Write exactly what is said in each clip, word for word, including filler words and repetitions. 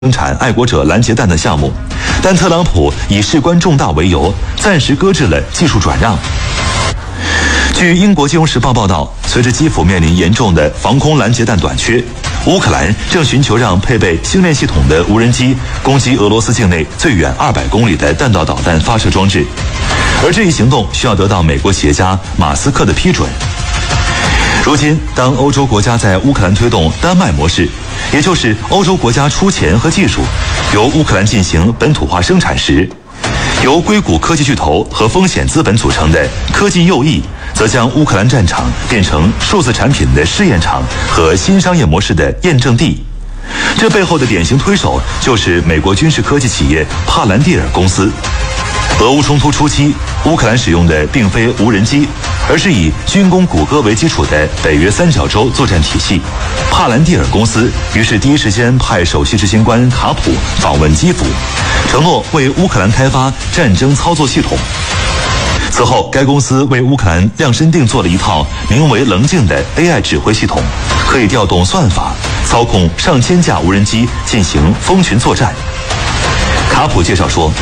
生产爱国者拦截弹的项目，但特朗普以事关重大为由，暂时搁置了技术转让。据英国金融时报报道，随着基辅面临严重的防空拦截弹短缺，乌克兰正寻求让配备星链系统的无人机攻击俄罗斯境内最远二百公里的弹道导弹发射装置，而这一行动需要得到美国企业家马斯克的批准。如今，当欧洲国家在乌克兰推动丹麦模式，也就是欧洲国家出钱和技术，由乌克兰进行本土化生产时，由硅谷科技巨头和风险资本组成的科技右翼，则将乌克兰战场变成数字产品的试验场和新商业模式的验证地。这背后的典型推手就是美国军事科技企业帕兰蒂尔公司。俄乌冲突初期，乌克兰使用的并非无人机，而是以军工谷歌为基础的北约三角洲作战体系。帕兰蒂尔公司于是第一时间派首席执行官卡普访问基辅，承诺为乌克兰开发战争操作系统。此后，该公司为乌克兰量身定做了一套名为“棱镜”的 A I 指挥系统，可以调动算法，操控上千架无人机进行蜂群作战。卡普介绍说，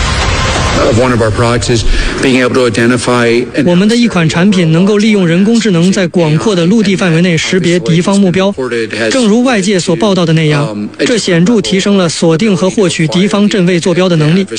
我们的一款产品能够利用人工智能在广阔的陆地范围内识别敌方目标，正如外界所报道的那样，这显著提升了锁定和获取敌方阵位坐标的能力。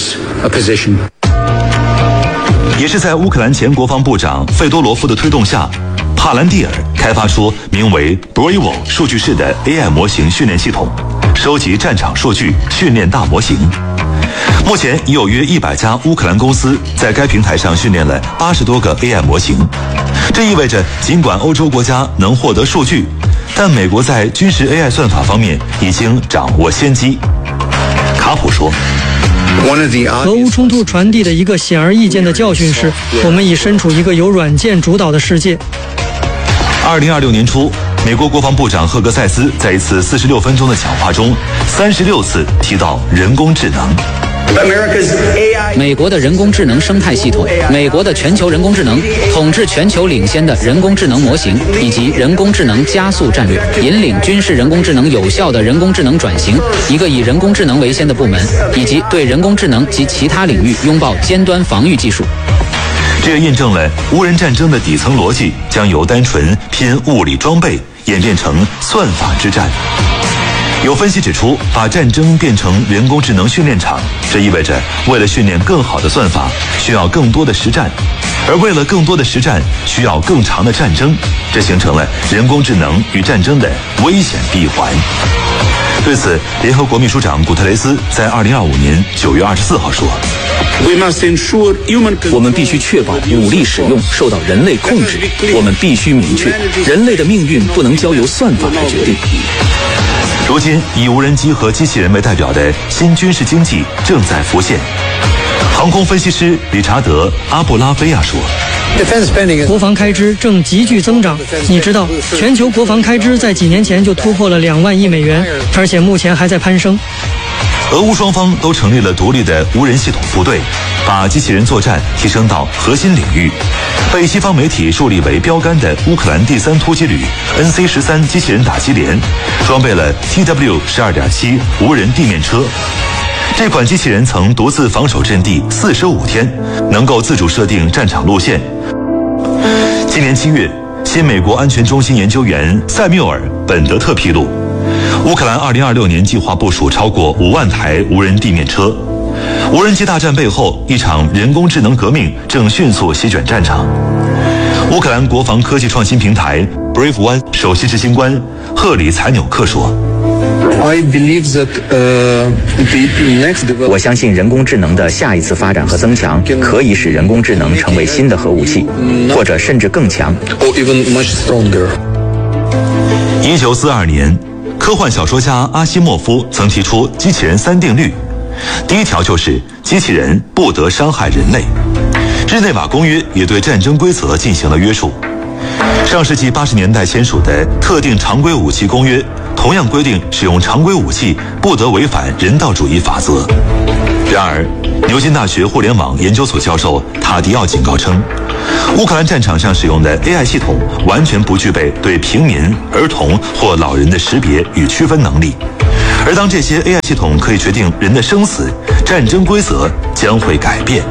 也是在乌克兰前国防部长费多罗夫的推动下，帕兰蒂尔开发出名为 Bravo 数据室的 A I 模型训练系统，收集战场数据，训练大模型。目前已有约一百家乌克兰公司在该平台上训练了八十多个 A I 模型。这意味着，尽管欧洲国家能获得数据，但美国在军事 A I 算法方面已经掌握先机。卡普说， 俄乌冲突传递的一个显而易见的教训是，我们已身处一个由软件主导的世界。 二零二六年初，美国国防部长赫格塞斯在一次四十六分钟的讲话中，三十六次提到人工智能。 美国的人工智能生态系统，美国的全球人工智能，统治全球领先的人工智能模型，以及人工智能加速战略，引领军事人工智能有效的人工智能转型，一个以人工智能为先的部门，以及对人工智能及其他领域拥抱尖端防御技术。 这也印证了无人战争的底层逻辑将由单纯拼物理装备演变成算法之战。有分析指出，把战争变成人工智能训练场，这意味着为了训练更好的算法，需要更多的实战，而为了更多的实战，需要更长的战争，这形成了人工智能与战争的危险闭环。对此，联合国秘书长古特雷斯在二零二五年九月二十四号说， 我们必须确保武力使用受到人类控制，我们必须明确，人类的命运不能交由算法来决定。 如今，以无人机和机器人为代表的新军事经济正在浮现。航空分析师理查德·阿布拉菲亚说， 国防开支正急剧增长。你知道，全球国防开支在几年前就突破了两万亿美元，而且目前还在攀升。 俄乌双方都成立了独立的无人系统部队，把机器人作战提升到核心领域。被西方媒体树立为标杆的乌克兰第三突击旅 N C 十三 机器人打击连，装备了 T W 十二点七 无人地面车。这款机器人曾独自防守阵地四十五天，能够自主设定战场路线。今年七月，新美国安全中心研究员塞缪尔·本德特披露，乌克兰二零二六年计划部署超过五万台无人地面车。无人机大战背后，一场人工智能革命正迅速席卷战场。乌克兰国防科技创新平台 Brave One 首席执行官赫里采纽克说， 我相信人工智能的下一次发展和增强，可以使人工智能成为新的核武器，或者甚至更强。 一九四二年，科幻小说家阿西莫夫曾提出机器人三定律。第一条就是机器人不得伤害人类。日内瓦公约也对战争规则进行了约束。上世纪八十年代签署的特定常规武器公约同样规定，使用常规武器不得违反人道主义法则。然而，牛津大学互联网研究所教授塔迪奥警告称，乌克兰战场上使用的 A I 系统完全不具备对平民、儿童或老人的识别与区分能力。 而当这些 A I 系统可以决定人的生死，战争规则将会改变。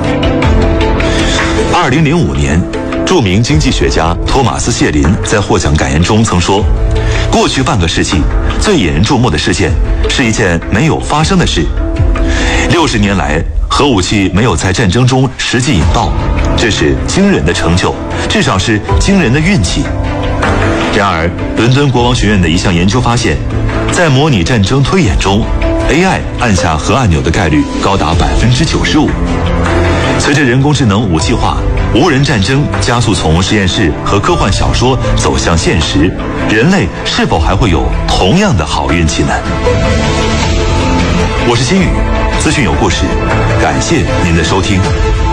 二零零五年，著名经济学家托马斯·谢林在获奖感言中曾说，过去半个世纪最引人注目的事件是一件没有发生的事。六十年来，核武器没有在战争中实际引爆，这是惊人的成就，至少是惊人的运气。然而，伦敦国王学院的一项研究发现，在模拟战争推演中 ，A I 按下核按钮的概率高达百分之九十五。随着人工智能武器化，无人战争加速从实验室和科幻小说走向现实，人类是否还会有同样的好运气呢？我是新宇，资讯有故事，感谢您的收听。